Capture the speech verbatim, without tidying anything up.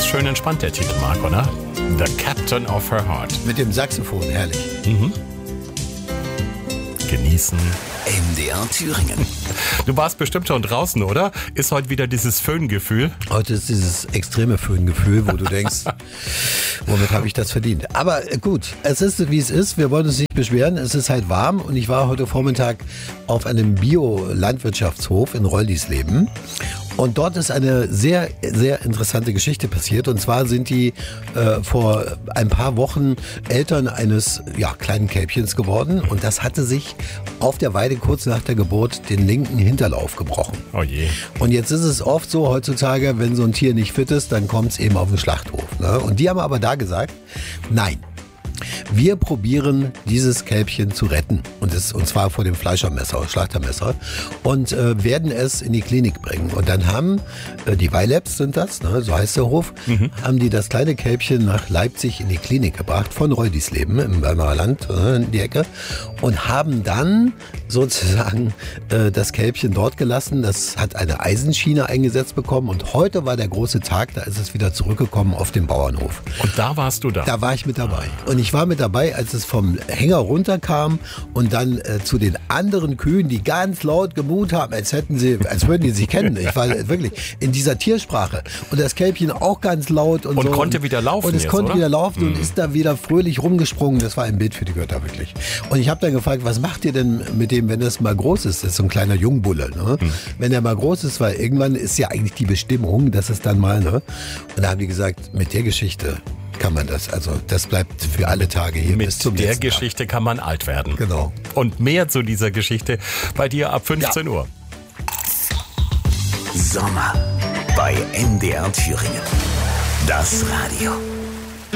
ist schön entspannt, der Titel, Marco, ne? The Captain of Her Heart. Mit dem Saxophon, herrlich. Mhm. Genießen. M D R Thüringen. Du warst bestimmt schon draußen, oder? Ist heute wieder dieses Föhngefühl? Heute ist dieses extreme Föhngefühl, wo du denkst, womit habe ich das verdient? Aber gut, es ist, wie es ist. Wir wollen uns nicht beschweren. Es ist halt warm und ich war heute Vormittag auf einem Bio-Landwirtschaftshof in Roldisleben. Und dort ist eine sehr, sehr interessante Geschichte passiert. Und zwar sind die äh, vor ein paar Wochen Eltern eines ja, kleinen Kälbchens geworden. Und das hatte sich auf der Weide kurz nach der Geburt den linken Hinterlauf gebrochen. Oh je. Und jetzt ist es oft so heutzutage, wenn so ein Tier nicht fit ist, dann kommt es eben auf den Schlachthof. Ne? Und die haben aber da gesagt, nein. Wir probieren, dieses Kälbchen zu retten. Und, das, und zwar vor dem Fleischermesser, Schlachtermesser. Und äh, werden es in die Klinik bringen. Und dann haben äh, die Weilabs sind das, ne, so heißt der Hof, mhm. haben die das kleine Kälbchen nach Leipzig in die Klinik gebracht, von Roldisleben im Weimarer Land, äh, in die Ecke. Und haben dann sozusagen äh, das Kälbchen dort gelassen. Das hat eine Eisenschiene eingesetzt bekommen. Und heute war der große Tag, da ist es wieder zurückgekommen auf den Bauernhof. Und da warst du da? Da war ich mit dabei. Und ich war mit dabei, als es vom Hänger runterkam und dann äh, zu den anderen Kühen, die ganz laut gemuht haben, als hätten sie, als würden die sich kennen. Ich war wirklich in dieser Tiersprache. Und das Kälbchen auch ganz laut und, und so. konnte und, wieder laufen. Und es jetzt, konnte oder? wieder laufen mhm. und ist da wieder fröhlich rumgesprungen. Das war ein Bild für die Götter, wirklich. Und ich habe dann gefragt, was macht ihr denn mit dem, wenn das mal groß ist? Das ist so ein kleiner Jungbulle. Ne? Mhm. Wenn er mal groß ist, weil irgendwann ist ja eigentlich die Bestimmung, dass es dann mal, ne? Und da haben die gesagt, mit der Geschichte kann man das. Also das bleibt für alle Tage hier Mit bis zum der letzten Geschichte Tag. kann man alt werden. Genau. Und mehr zu dieser Geschichte bei dir ab fünfzehn Ja. Uhr. Sommer bei M D R Thüringen. Das Radio.